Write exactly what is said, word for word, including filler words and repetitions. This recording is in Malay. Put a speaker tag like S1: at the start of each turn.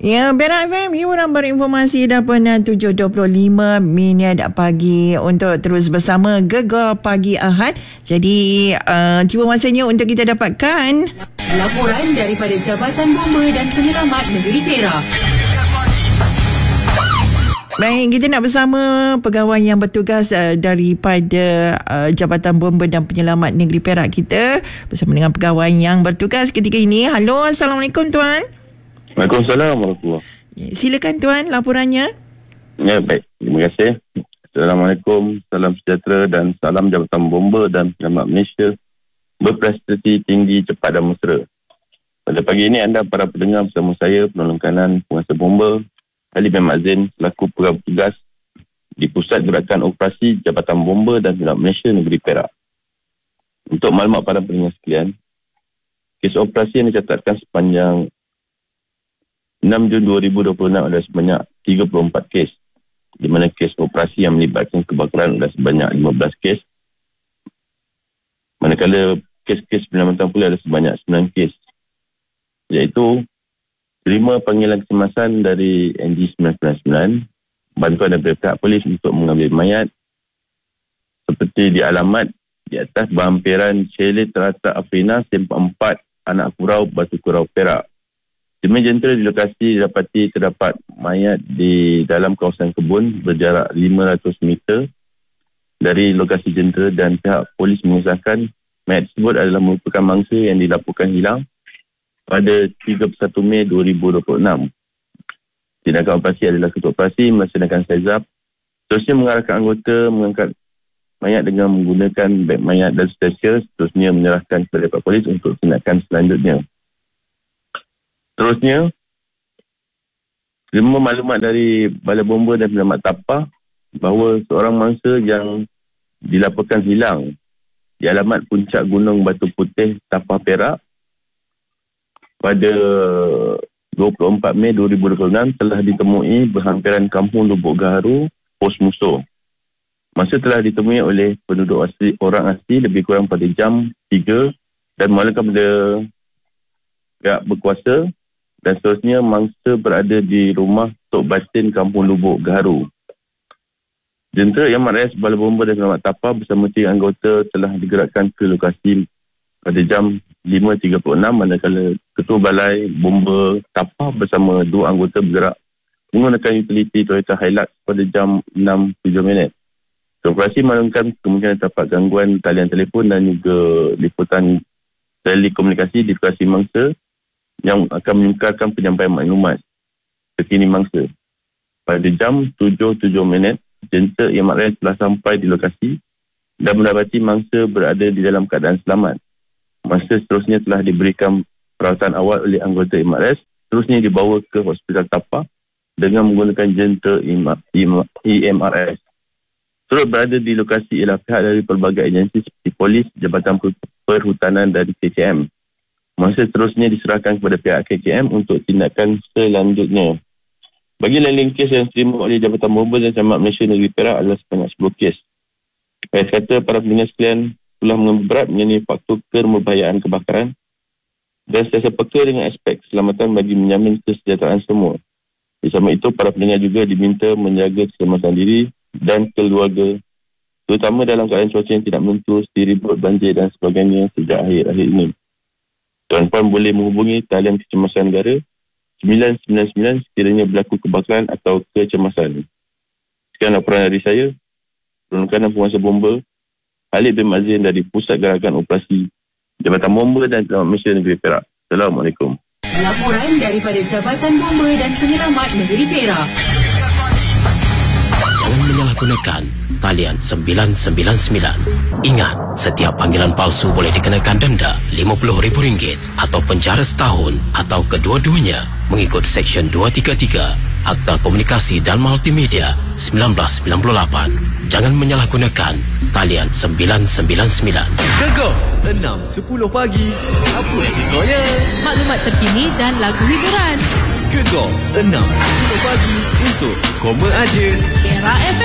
S1: Ya, Perak F M, hiburan berinformasi dan pernah tujuh dua puluh lima minit pagi untuk terus bersama Gegar Pagi Ahad. Jadi, uh, tiba masanya untuk kita dapatkan
S2: laporan daripada Jabatan Bomba dan Penyelamat Negeri Perak.
S1: Baik, kita nak bersama pegawai yang bertugas uh, daripada uh, Jabatan Bomba dan Penyelamat Negeri Perak kita, bersama dengan pegawai yang bertugas ketika ini. Halo, Assalamualaikum Tuan.
S3: Waalaikumsalam warahmatullahi.
S1: Silakan Tuan, laporannya.
S3: Ya, baik. Terima kasih. Assalamualaikum, salam sejahtera dan salam Jabatan Bomba dan Penyelamat Malaysia berprestasi tinggi, cepat dan mesra. Pada pagi ini anda para pendengar bersama saya, penolong kanan penguasa bomba Ali bin Mazin selaku pegawai petugas di Pusat Gerakan Operasi Jabatan Bomba dan Penyelamat Malaysia Negeri Perak. Untuk maklumat para pendengar sekalian, kes operasi yang dicatatkan sepanjang enam Jun dua ribu dua puluh enam adalah sebanyak tiga puluh empat kes, di mana kes operasi yang melibatkan kebakaran adalah sebanyak lima belas kes, manakala kes-kes penyelamatan pula adalah sebanyak sembilan kes, iaitu terima panggilan kecemasan dari N G sembilan sembilan sembilan, bantuan daripada pihak polis untuk mengambil mayat seperti di alamat di atas berhampiran Chalet Terata Afrina, Sempak empat, Anak Kurau, Batu Kurau, Perak. Tim jentera di lokasi didapati terdapat mayat di dalam kawasan kebun berjarak lima ratus meter dari lokasi jentera, dan pihak polis mengesahkan mayat tersebut adalah merupakan mangsa yang dilaporkan hilang pada tiga puluh satu Mei dua ribu dua puluh enam. Tindakan operasi adalah ketua operasi melaksanakan sizap, seterusnya mengarahkan anggota mengangkat mayat dengan menggunakan beg mayat dan stretcher, seterusnya menyerahkan kepada pihak polis untuk tindakan selanjutnya. Seterusnya, terima maklumat dari Balai Bomba dan Penyelamat Tapah bahawa seorang mangsa yang dilaporkan hilang di alamat Puncak Gunung Batu Putih, Tapah, Perak pada dua puluh empat Mei dua ribu dua puluh enam telah ditemui berhampiran Kampung Lubuk Gaharu, Pos Musuh. Masa telah ditemui oleh penduduk asli, orang asli lebih kurang pada jam tiga dan mulakan pada pihak berkuasa, dan seterusnya mangsa berada di rumah Tok Batin Kampung Lubuk Gaharu. Jentera Yang Rais Balai Bomba dan Penyelamat Tapah bersama tiga anggota telah digerakkan ke lokasi pada jam lima tiga puluh enam, manakala Ketua Balai Bomba Tapah bersama dua anggota bergerak menggunakan utiliti Toyota Hilux pada jam enam tujuh minit. Operasi maklumkan kemungkinan terdapat gangguan talian telefon dan juga liputan telekomunikasi di lokasi mangsa yang akan menyukarkan penyampaian maklumat terkini mangsa. Pada jam tujuh tujuh minit, jentera Yang Rais telah sampai di lokasi dan mendapati mangsa berada di dalam keadaan selamat. Mangsa seterusnya telah diberikan perawatan awal oleh anggota Yang Rais, seterusnya dibawa ke Hospital Tapah dengan menggunakan jentera E M R S. Turut berada di lokasi ialah pihak dari pelbagai agensi seperti polis, Jabatan Perhutanan dan K K M. Masa seterusnya diserahkan kepada pihak K K M untuk tindakan selanjutnya. Bagi lain-lain kes yang diterima oleh Jabatan Bomba dan Penyelamat Malaysia Negeri Perak adalah sebanyak sepuluh kes. Saya kata para pendengar sekalian telah mengambil berat mengenai faktor kemerbahayaan kebakaran dan sentiasa peka dengan aspek keselamatan bagi menjamin kesejahteraan semua. Bersama itu, para pendengar juga diminta menjaga keselamatan diri dan keluarga, terutama dalam keadaan cuaca yang tidak menentu, seperti ribut, banjir dan sebagainya sejak akhir-akhir ini. Tuan-puan boleh menghubungi talian kecemasan negara sembilan sembilan sembilan sekiranya berlaku kebakaran atau kecemasan. Sekian laporan dari saya, penolong kanan penguasa bomba Ali bin Mazin dari Pusat Gerakan Operasi Jabatan Bomba dan Penyelamat Malaysia Negeri Perak. Assalamualaikum.
S2: Laporan daripada Jabatan Bomba dan Penyelamat Negeri Perak.
S4: Jangan menyalahgunakan talian sembilan sembilan sembilan. Ingat, setiap panggilan palsu boleh dikenakan denda lima puluh ribu ringgit atau penjara setahun atau kedua-duanya mengikut Seksyen dua tiga tiga Akta Komunikasi dan Multimedia seribu sembilan ratus sembilan puluh lapan. Jangan menyalahgunakan talian sembilan sembilan sembilan.
S5: Gegar enam sepuluh pagi. Apa risikonya?
S6: Maklumat terkini dan lagu hiburan.
S5: Gegar enam sepuluh pagi untuk Koma Aje.
S6: Era F M.